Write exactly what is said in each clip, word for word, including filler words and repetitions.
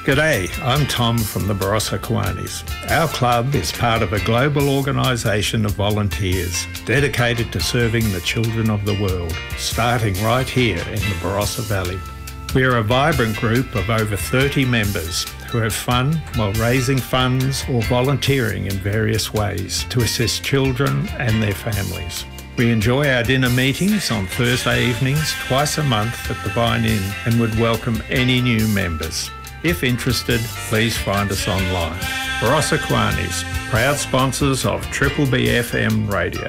G'day, I'm Tom from the Barossa Kiwanis. Our club is part of a global organisation of volunteers dedicated to serving the children of the world, starting right here in the Barossa Valley. We are a vibrant group of over thirty members who have fun while raising funds or volunteering in various ways to assist children and their families. We enjoy our dinner meetings on Thursday evenings twice a month at the Vine Inn and would welcome any new members. If interested, please find us online. Barossa Kiwanis, proud sponsors of Triple B F M Radio.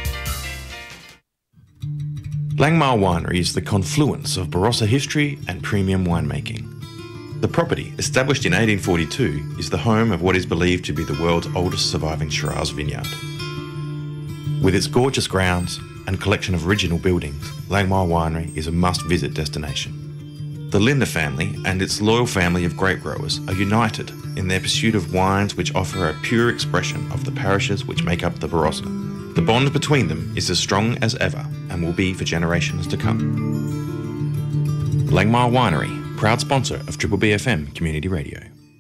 Langmar Winery is the confluence of Barossa history and premium winemaking. The property, established in eighteen forty-two, is the home of what is believed to be the world's oldest surviving Shiraz vineyard. With its gorgeous grounds and collection of original buildings, Langmar Winery is a must-visit destination. The Linda family and its loyal family of grape growers are united in their pursuit of wines which offer a pure expression of the parishes which make up the Barossa. The bond between them is as strong as ever and will be for generations to come. Langmar Winery, proud sponsor of Triple B F M Community Radio.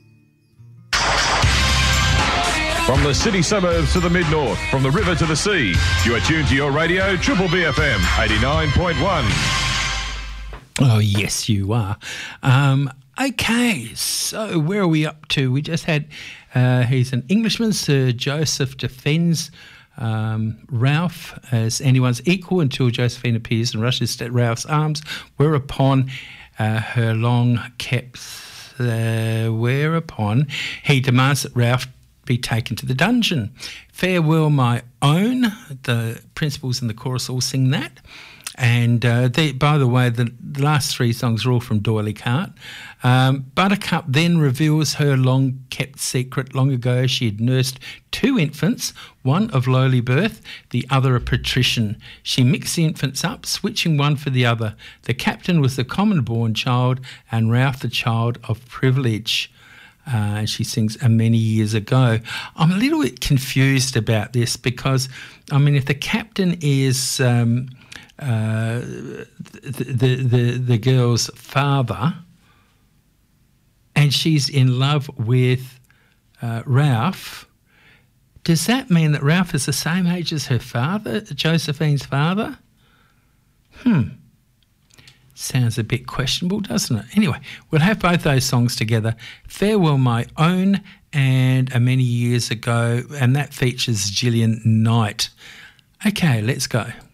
From the city suburbs to the mid-north, from the river to the sea, you are tuned to your radio, Triple B F M eighty-nine point one. Oh, yes, you are. Um, okay, so where are we up to? We just had, uh, he's an Englishman, Sir Joseph defends um, Ralph as anyone's equal until Josephine appears and rushes at Ralph's arms, whereupon uh, her long kept, uh, whereupon he demands that Ralph be taken to the dungeon. Farewell, my own. The principals in the chorus all sing that. And uh, they, by the way, the, the last three songs are all from D'Oyly Carte. Um, Buttercup then reveals her long-kept secret. Long ago she had nursed two infants, one of lowly birth, the other a patrician. She mixed the infants up, switching one for the other. The captain was the common-born child and Ralph the child of privilege. Uh, and she sings "A Many Years Ago." I'm a little bit confused about this because, I mean, if the captain is... Um, Uh, the, the the the girl's father, and she's in love with uh, Ralph. Does that mean that Ralph is the same age as her father, Josephine's father? Hmm. Sounds a bit questionable, doesn't it? Anyway, we'll have both those songs together. Farewell, My Own and A Many Years Ago, and that features Gillian Knight. Okay, let's go.